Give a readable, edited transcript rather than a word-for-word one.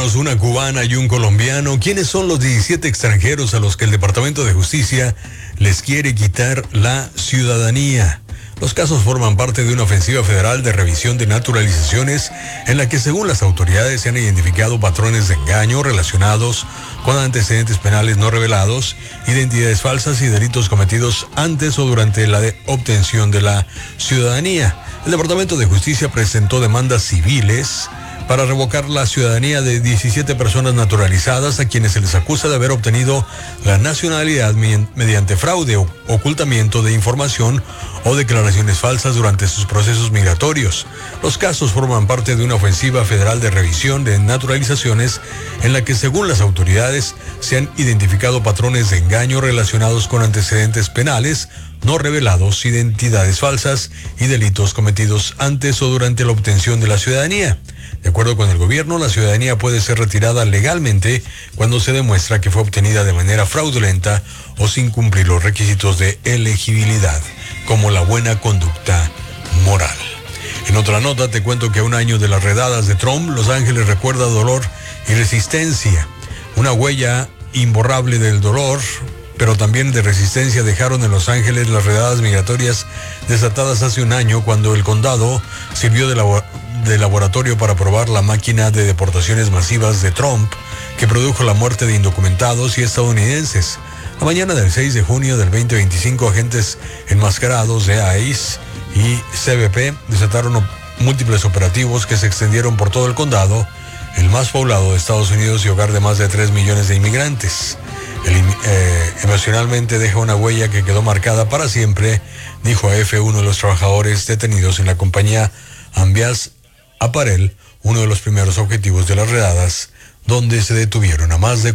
Una cubana y un colombiano. ¿Quiénes son los 17 extranjeros a los que el Departamento de Justicia les quiere quitar la ciudadanía? Los casos forman parte de una ofensiva federal de revisión de naturalizaciones en la que, según las autoridades, se han identificado patrones de engaño relacionados con antecedentes penales no revelados, identidades falsas y delitos cometidos antes o durante la obtención de la ciudadanía. El Departamento de Justicia presentó demandas civiles para revocar la ciudadanía de 17 personas naturalizadas a quienes se les acusa de haber obtenido la nacionalidad mediante fraude, ocultamiento de información o declaraciones falsas durante sus procesos migratorios. Los casos forman parte de una ofensiva federal de revisión de naturalizaciones en la que, según las autoridades, se han identificado patrones de engaño relacionados con antecedentes penales no revelados, identidades falsas y delitos cometidos antes o durante la obtención de la ciudadanía. De acuerdo con el gobierno, la ciudadanía puede ser retirada legalmente cuando se demuestra que fue obtenida de manera fraudulenta o sin cumplir los requisitos de elegibilidad, como la buena conducta moral. En otra nota te cuento que a un año de las redadas de Trump, Los Ángeles recuerda dolor y resistencia. Una huella imborrable del dolor, pero también de resistencia, dejaron en Los Ángeles las redadas migratorias desatadas hace un año, cuando el condado sirvió de laboratorio para probar la máquina de deportaciones masivas de Trump, que produjo la muerte de indocumentados y estadounidenses. La mañana del 6 de junio del 2025, agentes enmascarados de ICE y CBP desataron múltiples operativos que se extendieron por todo el condado, el más poblado de Estados Unidos y hogar de más de 3 millones de inmigrantes. Emocionalmente deja una huella que quedó marcada para siempre, dijo a EFE uno de los trabajadores detenidos en la compañía Ambias Apparel, uno de los primeros objetivos de las redadas, donde se detuvieron a más de